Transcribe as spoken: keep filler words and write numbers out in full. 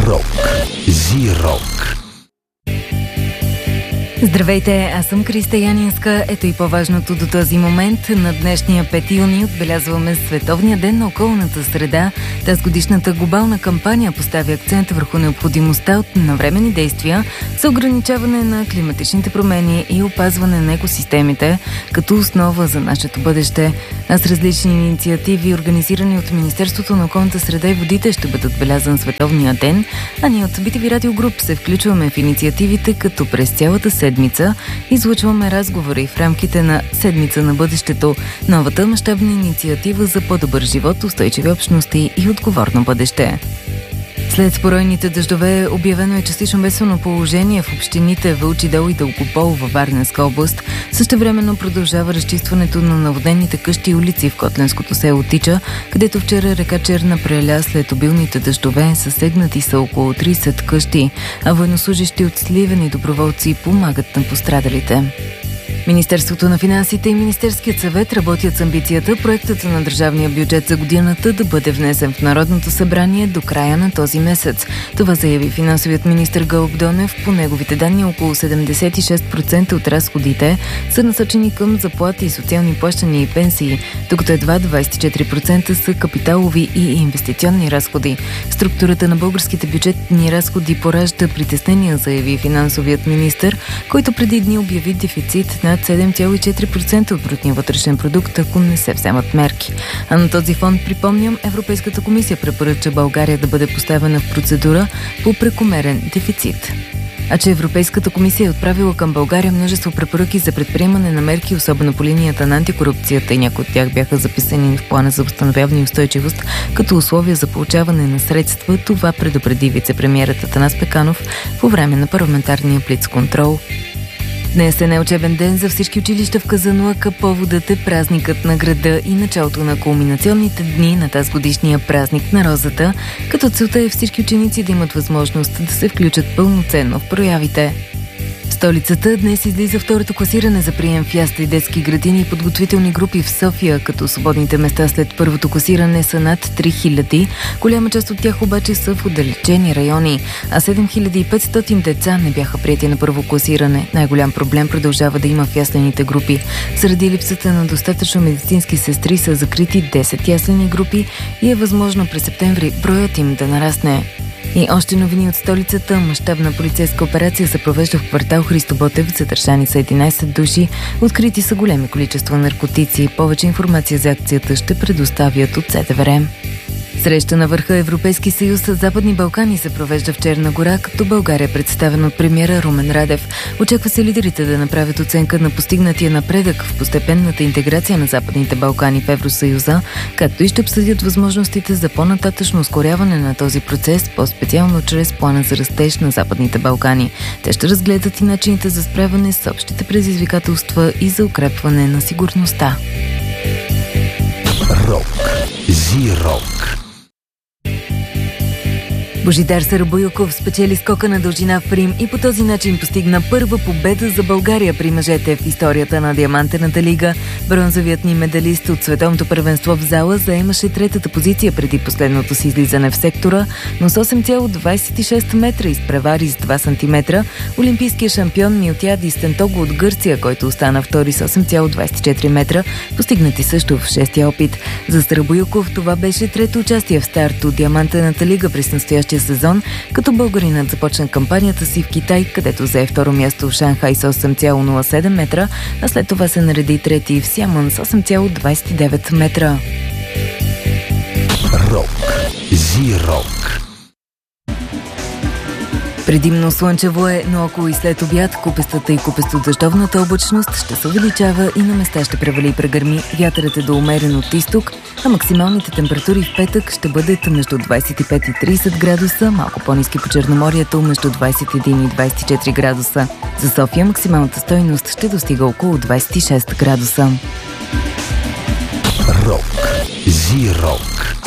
Рок. Зи-рок. Здравейте, аз съм Криста Янинска. Ето и по-важното до този момент. На днешния пети юни отбелязваме Световния ден на околната среда. Тази годишната глобална кампания поставя акцент върху необходимостта от навременни действия за ограничаване на климатичните промени и опазване на екосистемите като основа за нашето бъдеще. А с различни инициативи, организирани от Министерството на околната среда и водите, ще бъде отбелязан Световния ден. А ние от би ти ви Радио Груп се включваме в инициативите, като през цялата седмица излъчваме разговори в рамките на Седмица на бъдещето, новата мащабна инициатива за по-добър живот, устойчиви общности и отговорно бъдеще. След поройните дъждове обявено е частично бедствено положение в общините Вълчи дол и Дългопол във Варненска област. Същевременно продължава разчистването на наводнените къщи и улици в котленското село Тича, където вчера река Черна преля след обилните дъждове. Съсегнати са около трийсет къщи, а военнослужещи от Сливен и доброволци помагат на пострадалите. Министерството на финансите и Министерският съвет работят с амбицията проектът на държавния бюджет за годината да бъде внесен в Народното събрание до края на този месец. Това заяви финансовият министър Гълъб Донев. По неговите данни около седемдесет и шест процента от разходите са насочени към заплати и социални плащания и пенсии, докато едва двайсет и четири процента са капиталови и инвестиционни разходи. Структурата на българските бюджетни разходи поражда притеснения, заяви финансовият министър, който преди дни обяви дефицит на седем цяло и четири процента от брутния вътрешен продукт, ако не се вземат мерки. А на този фон, припомням, Европейската комисия препоръча България да бъде поставена в процедура по прекомерен дефицит. А че Европейската комисия е отправила към България множество препоръки за предприемане на мерки, особено по линията на антикорупцията, и някои от тях бяха записани в плана за възстановяване и устойчивост като условия за получаване на средства, това предупреди вице-премиерът Атанас Пеканов по време на парламентарния блицконтрол. Днес е неучебен ден за всички училища в Казанлъка. Поводът е празникът на града и началото на кулминационните дни на тази годишния празник на розата, като целта е всички ученици да имат възможност да се включат пълноценно в проявите. В столицата днес излиза второто класиране за прием в ясли, детски градини и подготвителни групи в София, като свободните места след първото класиране са над три хиляди. Голяма част от тях обаче са в отдалечени райони, а седем хиляди и петстотин деца не бяха приети на първо класиране. Най-голям проблем продължава да има в яслените групи. Заради липсата на достатъчно медицински сестри са закрити десет яслени групи и е възможно през септември броят им да нарасне. И още новини от столицата. Мащабна полицейска операция се провежда в квартал Христо Ботев. Задържани са единайсет души. Открити са големи количества наркотици. Повече информация за акцията ще предоставят от СДВР. Среща на върха Европейски съюз с Западни Балкани се провежда в Черна гора, като България е представена от премиера Румен Радев. Очаква се лидерите да направят оценка на постигнатия напредък в постепенната интеграция на Западните Балкани в Евросъюза, както и ще обсъдят възможностите за по-нататъчно ускоряване на този процес, по-специално чрез плана за растеж на Западните Балкани. Те ще разгледат и начините за справяне с общите предизвикателства и за укрепване на сигурността. Рок. Зи-рок. Божидар Сарабоюков спечели скока на дължина в Рим и по този начин постигна първа победа за България при мъжете в историята на Диамантената лига. Бронзовият ни медалист от световното първенство в зала заемаше третата позиция преди последното си излизане в сектора, но с осем цяло двайсет и шест метра изпревари с два сантиметра олимпийския шампион Милтиадис Тентогу от Гърция, който остана втори с осем цяло двайсет и четири метра, постигнати също в шестия опит. За Сарабоюков това беше трето участие в старт от Диамантената лига през настоящия сезон, като българинът започна кампанията си в Китай, където взе второ място в Шанхай с осем цяло нула седем метра, а след това се нареди трети в Сиамън с осем цяло двайсет и девет метра. Рок. Зи-рок. Предимно слънчево е, но около и след обяд купестата и купесто-дъждовната облачност ще се увеличава и на места ще превали и прегърми. Вятърът е до умерен от изток, а максималните температури в петък ще бъдат между двайсет и пет и трийсет градуса, малко по-ниски по Черноморието между двайсет и един и двайсет и четири градуса. За София максималната стойност ще достига около двайсет и шест градуса. Рок. Зи-рок.